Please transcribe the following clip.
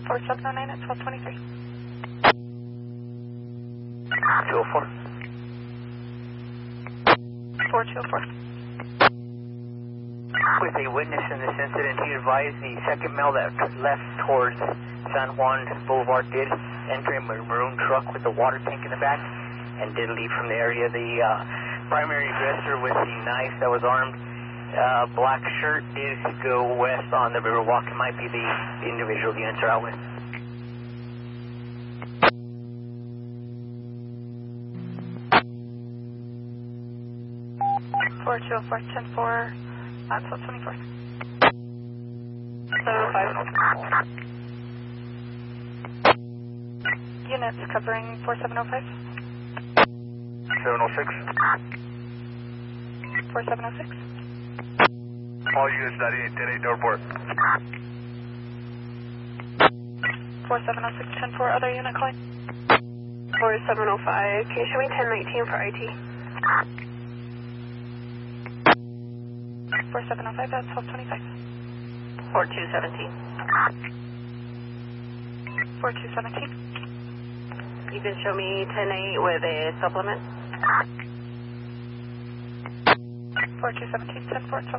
4709 at 1223. 204. 4204. With a witness in this incident, he advised the second male that left towards San Juan Boulevard did enter a maroon truck with a water tank in the back and did leave from the area. The primary aggressor with the knife that was armed, black shirt, did go west on the Riverwalk. It might be the individual units are out with. Four 204 10-4 at 1224. 705. Units covering 4705. 706. 4706. All units 98 10-8 Northport. 4706 10-4. Other unit calling. 4705. Can you show me 1019 for IT? 4705 at 1225. 4217. 4217. You can show me 10-8 with a supplement? 4217 10-4 at 1225.